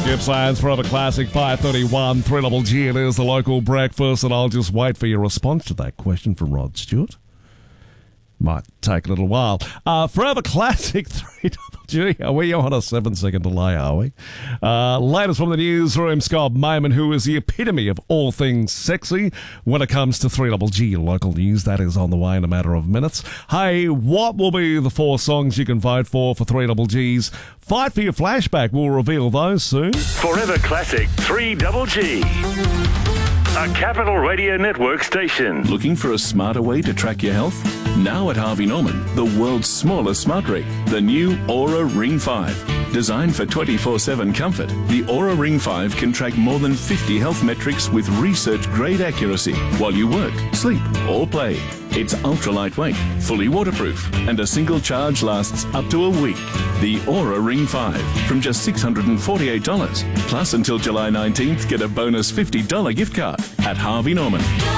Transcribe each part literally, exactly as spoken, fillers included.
Gippsland's Forever Classic, five thirty-one, three Double G. It is the local breakfast, and I'll just wait for your response to that question from Rod Stewart. Might take a little while. Uh, Forever Classic, three Double G. Are we on a seven-second delay, are we? Uh, latest from the newsroom, Scott Mayman, who is the epitome of all things sexy when it comes to three Double G local news. That is on the way in a matter of minutes. Hey, what will be the four songs you can vote for for three Double G's Fight for Your Flashback? We'll reveal those soon. Forever Classic, three Double G. A Capital Radio Network station. Looking for a smarter way to track your health? Now at Harvey Norman, the world's smallest smart rig, the new Aura Ring five. Designed for twenty-four seven comfort, the Aura Ring five can track more than fifty health metrics with research-grade accuracy while you work, sleep, or play. It's ultra lightweight, fully waterproof, and a single charge lasts up to a week. The Aura Ring five from just six hundred forty-eight dollars. Plus, until July nineteenth, get a bonus fifty dollars gift card at Harvey Norman.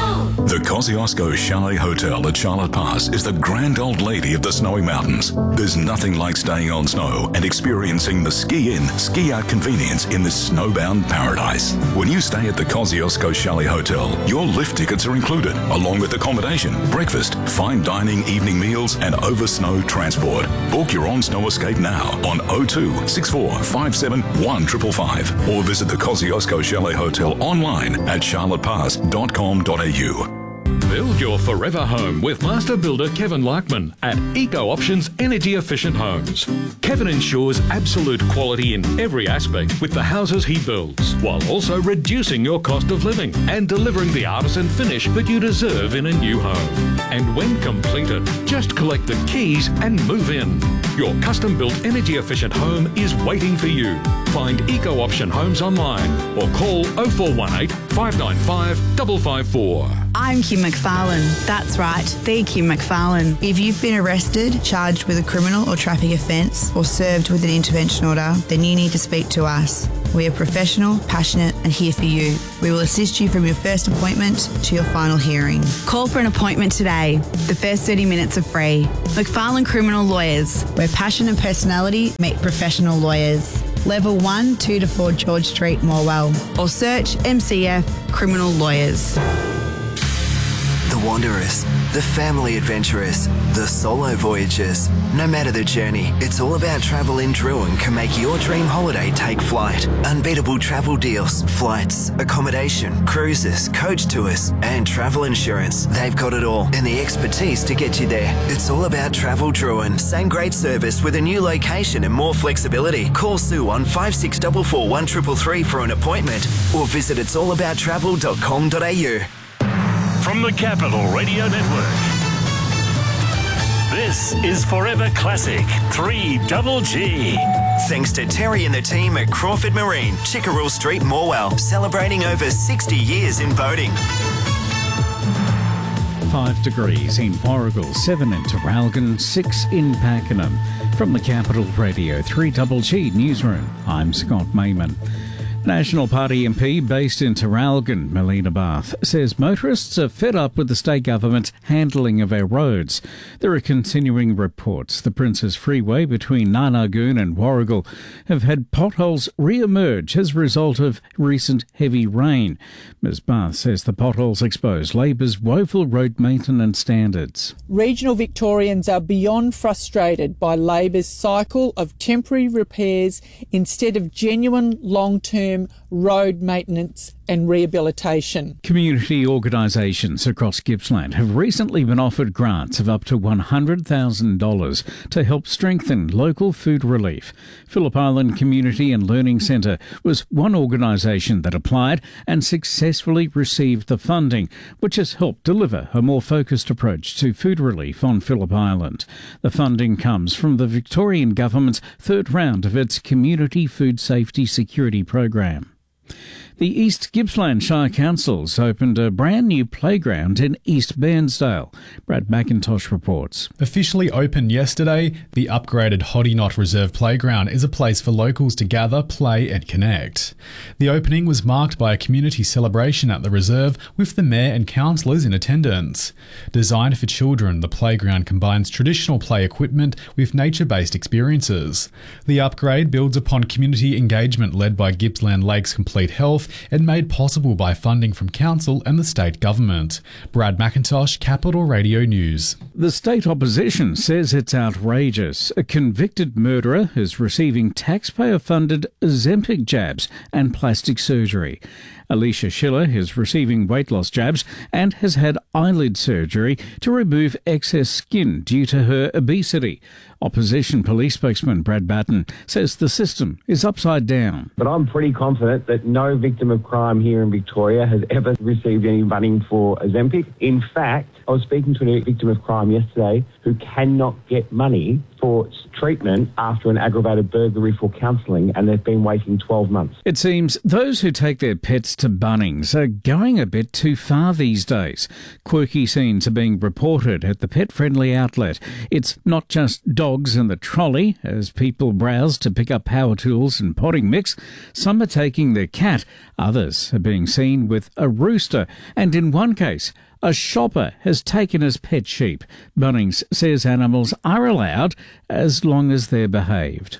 The Kosciuszko Chalet Hotel at Charlotte Pass is the grand old lady of the snowy mountains. There's nothing like staying on snow and experiencing the ski-in, ski-out convenience in this snowbound paradise. When you stay at the Kosciuszko Chalet Hotel, your lift tickets are included, along with accommodation, breakfast, fine dining, evening meals, and over-snow transport. Book your on-snow escape now on oh two, six four five seven, one five five five or visit the Kosciuszko Chalet Hotel online at charlotte pass dot com dot a u. Build your forever home with master builder Kevin Larkman at Eco Options Energy Efficient Homes. Kevin ensures absolute quality in every aspect with the houses he builds, while also reducing your cost of living and delivering the artisan finish that you deserve in a new home. And when completed, just collect the keys and move in. Your custom-built energy efficient home is waiting for you. Find Eco Option Homes online or call oh four one eight, five nine five, five five four. I'm Kim McFarlane. That's right, the Kim McFarlane. If you've been arrested, charged with a criminal or traffic offence, or served with an intervention order, then you need to speak to us. We are professional, passionate and here for you. We will assist you from your first appointment to your final hearing. Call for an appointment today. The first thirty minutes are free. McFarlane Criminal Lawyers, where passion and personality meet professional lawyers. Level one, two to four George Street, Morwell. Or search M C F Criminal Lawyers. The wanderers, the family adventurers, the solo voyagers. No matter the journey, it's all about Travel in Druin can make your dream holiday take flight. Unbeatable travel deals, flights, accommodation, cruises, coach tours, and travel insurance. They've got it all and the expertise to get you there. It's all about Travel Druin. Same great service with a new location and more flexibility. Call Sue on five six four four, one three three three for an appointment or visit its all about travel dot com dot a u. From the Capital Radio Network, this is Forever Classic, three Double G. Thanks to Terry and the team at Crawford Marine, Chickerell Street, Morwell, celebrating over sixty years in boating. Five degrees in Warragul, seven in Terralgan, six in Pakenham. From the Capital Radio three Double G Newsroom, I'm Scott Mayman. National Party M P based in Terralgan, Melina Bath, says motorists are fed up with the state government's handling of our roads. There are continuing reports the Princes Freeway between Narnagoon and Warragul have had potholes re-emerge as a result of recent heavy rain. Miz Bath says the potholes expose Labor's woeful road maintenance standards. Regional Victorians are beyond frustrated by Labor's cycle of temporary repairs instead of genuine long-term road maintenance and rehabilitation. Community organisations across Gippsland have recently been offered grants of up to one hundred thousand dollars to help strengthen local food relief. Phillip Island Community and Learning Centre was one organisation that applied and successfully received the funding, which has helped deliver a more focused approach to food relief on Phillip Island. The funding comes from the Victorian Government's third round of its Community Food Safety Security Program. The East Gippsland Shire Council's opened a brand new playground in East Bairnsdale. Brad McIntosh reports. Officially opened yesterday, the upgraded Hoddy Knot Reserve Playground is a place for locals to gather, play and connect. The opening was marked by a community celebration at the reserve with the mayor and councillors in attendance. Designed for children, the playground combines traditional play equipment with nature-based experiences. The upgrade builds upon community engagement led by Gippsland Lakes Complete Health and made possible by funding from council and the state government. Brad McIntosh, Capital Radio News. The state opposition says it's outrageous. A convicted murderer is receiving taxpayer-funded Ozempic jabs and plastic surgery. Alicia Schiller is receiving weight loss jabs and has had eyelid surgery to remove excess skin due to her obesity. Opposition police spokesman Brad Batten says the system is upside down. But I'm pretty confident that no victim of crime here in Victoria has ever received any funding for Ozempic. In fact, I was speaking to a victim of crime yesterday who cannot get money for treatment after an aggravated burglary for counselling, and they've been waiting twelve months. It seems those who take their pets to Bunnings are going a bit too far these days. Quirky scenes are being reported at the pet-friendly outlet. It's not just dogs in the trolley as people browse to pick up power tools and potting mix. Some are taking their cat. Others are being seen with a rooster. And in one case, a shopper has taken his pet sheep. Bunnings says animals are allowed as long as they're behaved.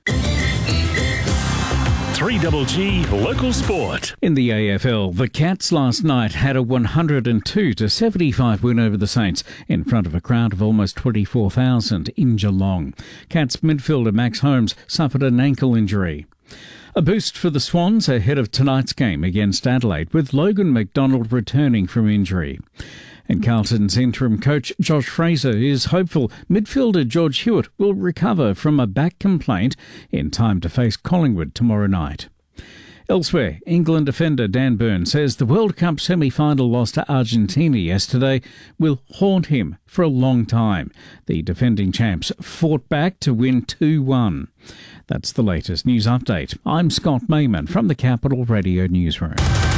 three Double G Local Sport. In the A F L, the Cats last night had a one hundred two to seventy-five win over the Saints in front of a crowd of almost twenty-four thousand in Geelong. Cats midfielder Max Holmes suffered an ankle injury. A boost for the Swans ahead of tonight's game against Adelaide, with Logan McDonald returning from injury. And Carlton's interim coach Josh Fraser is hopeful midfielder George Hewitt will recover from a back complaint in time to face Collingwood tomorrow night. Elsewhere, England defender Dan Burn says the World Cup semi-final loss to Argentina yesterday will haunt him for a long time. The defending champs fought back to win two one. That's the latest news update. I'm Scott Mayman from the Capital Radio Newsroom.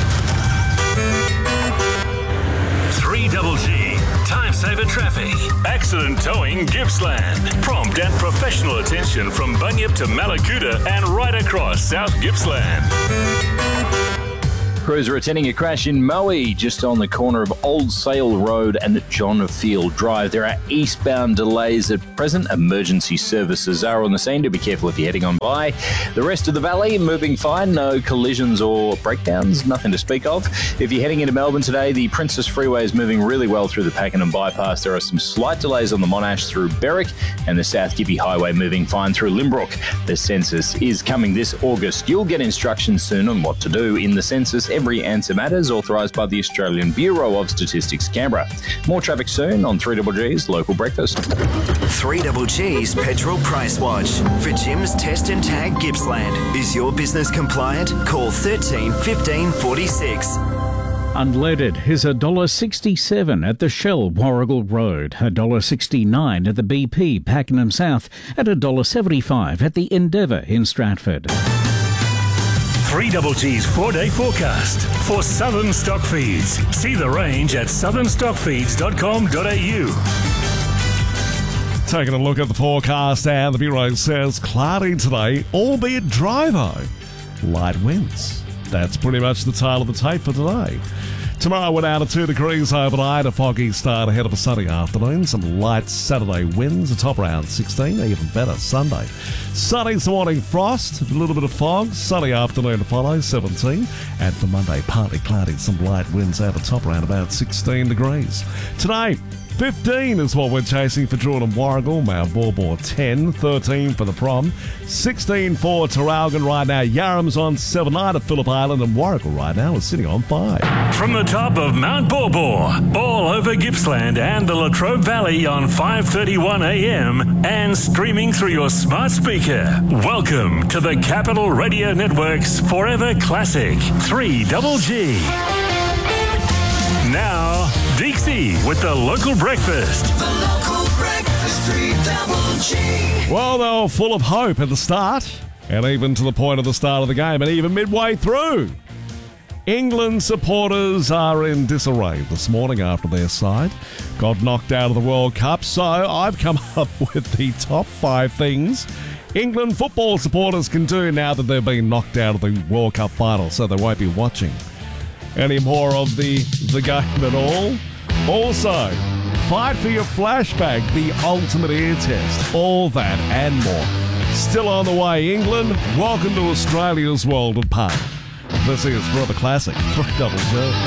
three Double G Time Saver Traffic. Accident Towing Gippsland. Prompt and professional attention from Bunyip to Malakuta and right across South Gippsland. Crews are attending a crash in Moe, just on the corner of Old Sale Road and John Field Drive. There are eastbound delays at present. Emergency services are on the scene. Do be careful if you're heading on by. The rest of the valley moving fine. No collisions or breakdowns. Nothing to speak of. If you're heading into Melbourne today, the Princess Freeway is moving really well through the Pakenham bypass. There are some slight delays on the Monash through Berwick and the South Gippy Highway moving fine through Limbrook. The census is coming this August. You'll get instructions soon on what to do in the census. Every answer matters, authorised by the Australian Bureau of Statistics, Canberra. More traffic soon on three Double G's Local Breakfast. three Double G's Petrol Price Watch. For Jim's Test and Tag Gippsland. Is your business compliant? Call thirteen fifteen forty-six. Unleaded is one dollar sixty-seven at the Shell Warrigal Road, one dollar sixty-nine at the B P Pakenham South, and one dollar seventy-five at the Endeavour in Stratford. three Double G's four-day forecast for Southern Stock Feeds. See the range at southern stock feeds dot com dot a u. Taking a look at the forecast, and the Bureau says cloudy today, albeit dry though. Light winds. That's pretty much the tail of the tape for today. Tomorrow we're down to two degrees overnight, a foggy start ahead of a sunny afternoon. Some light Saturday winds, a top around sixteen, even better Sunday. Sunny some morning frost, a little bit of fog, sunny afternoon to follow, seventeen. And for Monday, partly cloudy, some light winds out, a top around about sixteen degrees. Today, fifteen is what we're chasing for Jordan Warrigal, Mount Borbor ten, thirteen for the Prom, sixteen for Tarralgon right now, Yarram's on seven, nine at Phillip Island, and Warrigal right now is sitting on five. From the top of Mount Borbor, all over Gippsland and the Latrobe Valley on five thirty-one a m and streaming through your smart speaker. Welcome to the Capital Radio Network's Forever Classic, three Double G. Now, Dixie with the Local Breakfast. The Local Breakfast, three Double G. Well, they were full of hope at the start, and even to the point of the start of the game, and even midway through. England supporters are in disarray this morning after their side got knocked out of the World Cup. So I've come up with the top five things England football supporters can do now that they've been knocked out of the World Cup final, so they won't be watching any more of the, the game at all. Also, fight for your flashback, the ultimate ear test, all that and more. Still on the way, England. Welcome to Australia's world of pain. This is Forever Classic, three double J.